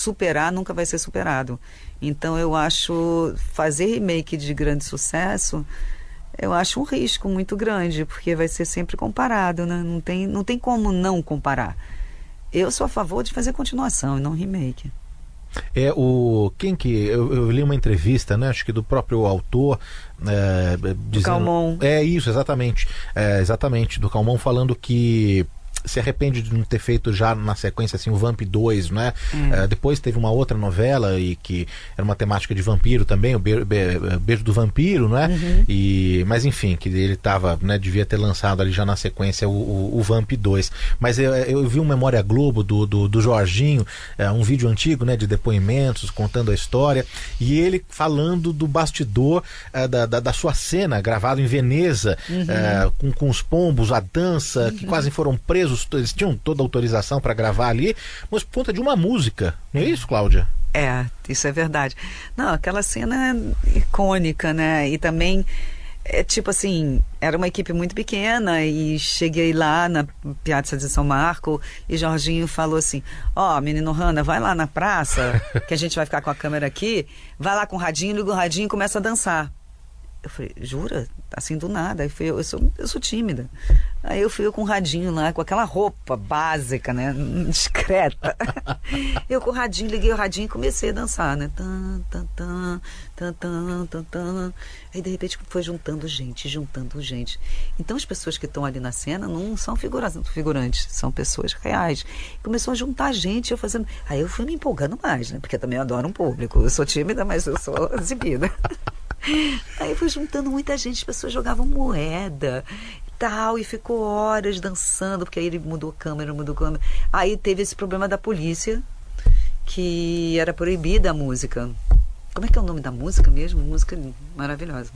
superar, nunca vai ser superado. Então eu acho, fazer remake de grande sucesso, eu acho um risco muito grande, porque vai ser sempre comparado, né? Não tem como não comparar. Eu sou a favor de fazer continuação e não remake. Eu li uma entrevista, né, acho que do próprio autor, Do Calmon. Isso, exatamente, do Calmon, falando que se arrepende de não ter feito já na sequência assim, o Vamp 2, né? Depois teve uma outra novela e que era uma temática de vampiro também, o Beijo do Vampiro, né? Mas enfim, que ele tava, né, devia ter lançado ali já na sequência o Vamp 2. Mas eu vi um Memória Globo do Jorginho, um vídeo antigo, né, de depoimentos contando a história, e ele falando do bastidor da sua cena, gravado em Veneza, com os pombos, a dança, que quase foram presos. Eles tinham toda a autorização para gravar ali, mas por conta de uma música, não é isso, Cláudia? Isso é verdade. Não, aquela cena é icônica, né? E também, tipo assim, era uma equipe muito pequena e cheguei lá na Piazza de São Marco e Jorginho falou assim, menino Hanna, vai lá na praça, que a gente vai ficar com a câmera aqui, vai lá com o radinho, liga o radinho e começa a dançar. Eu falei, jura? Assim do nada. Aí eu sou tímida. Aí eu fui com o radinho lá, com aquela roupa básica, né? Discreta. Eu com o radinho, liguei o radinho e comecei a dançar, né? Tan, tan, tan, tan, tan, tan, tan. Aí de repente foi juntando gente. Então as pessoas que estão ali na cena não são figurantes, são pessoas reais. Começou a juntar gente, eu fazendo. Aí eu fui me empolgando mais, né? Porque eu também adoro um público. Eu sou tímida, mas eu sou exibida. Aí foi juntando muita gente, as pessoas jogavam moeda e tal, e ficou horas dançando, porque aí ele mudou a câmera. Aí teve esse problema da polícia, que era proibida a música. Como é que é o nome da música mesmo? Música maravilhosa.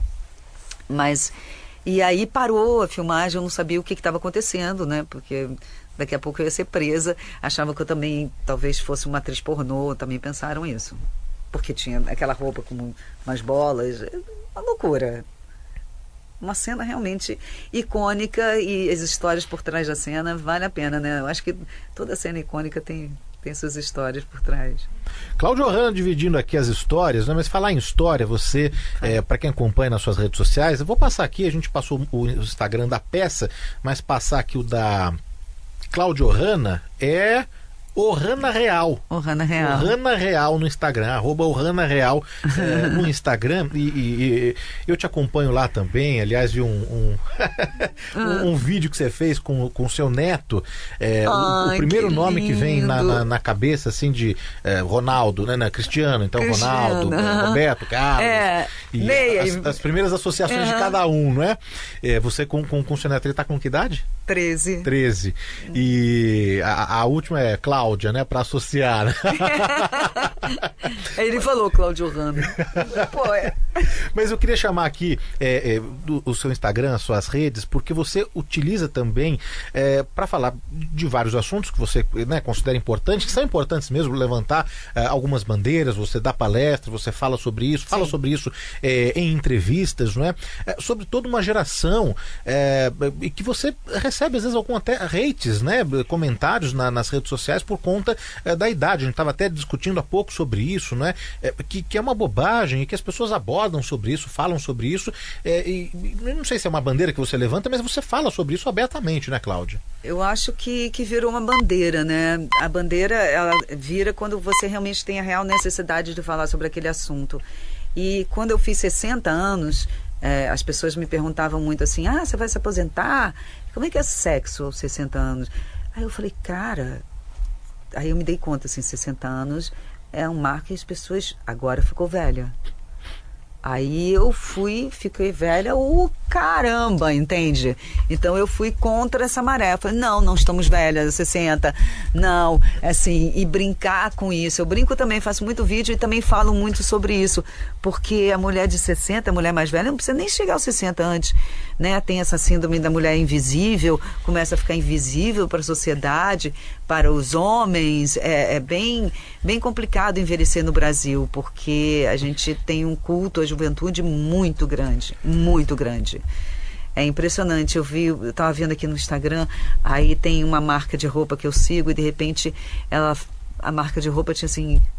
E aí parou a filmagem, eu não sabia o que estava acontecendo, né? Porque daqui a pouco eu ia ser presa. Achavam que eu também talvez fosse uma atriz pornô, também pensaram isso. Porque tinha aquela roupa com umas bolas, uma loucura. Uma cena realmente icônica, e as histórias por trás da cena vale a pena, né? Eu acho que toda cena icônica tem suas histórias por trás. Cláudia Hanna dividindo aqui as histórias, né? Mas falar em história, você, para quem acompanha nas suas redes sociais, eu vou passar aqui, a gente passou o Instagram da peça, mas passar aqui o da Cláudia Hanna Ohana Real. Ohana Real. Ohana Real no Instagram, @Ohana Real no Instagram. E eu te acompanho lá também. Aliás, vi um vídeo que você fez com o seu neto. O primeiro nome que vem na cabeça, assim, de Ronaldo, né? Cristiano, então Ronaldo, Roberto, Carlos. E as primeiras associações de cada um, não é? Você com o seu neto, ele tá com que idade? 13. E a última é Cláudia, né? Pra associar. Aí ele falou Cláudio Hanna. Mas eu queria chamar aqui o seu Instagram, as suas redes, porque você utiliza também para falar de vários assuntos que você, né, considera importantes, que são importantes mesmo, levantar algumas bandeiras, você dá palestra, você fala sobre isso, em entrevistas, não é? Sobre toda uma geração e que você recebe às vezes algum até hates, né? Comentários nas redes sociais por conta da idade. A gente estava até discutindo há pouco sobre isso, né? Que é uma bobagem e que as pessoas abordam sobre isso, falam sobre isso, e não sei se é uma bandeira que você levanta, mas você fala sobre isso abertamente, né, Cláudia? Eu acho que virou uma bandeira, né? A bandeira, ela vira quando você realmente tem a real necessidade de falar sobre aquele assunto. E quando eu fiz 60 anos, as pessoas me perguntavam muito assim, você vai se aposentar? Como é que é sexo aos 60 anos? Aí eu falei, cara... Aí eu me dei conta, assim, 60 anos é um marco que as pessoas... Agora ficou velha. Aí eu fiquei velha, caramba, entende? Então eu fui contra essa maré. Eu falei, não estamos velhas, 60. Não, assim, e brincar com isso. Eu brinco também, faço muito vídeo e também falo muito sobre isso. Porque a mulher de 60, a mulher mais velha, não precisa nem chegar aos 60 antes, né? Tem essa síndrome da mulher invisível, começa a ficar invisível para a sociedade, para os homens. É bem complicado envelhecer no Brasil, porque a gente tem um culto à juventude muito grande, muito grande. É impressionante, eu estava vendo aqui no Instagram, aí tem uma marca de roupa que eu sigo e de repente a marca de roupa tinha assim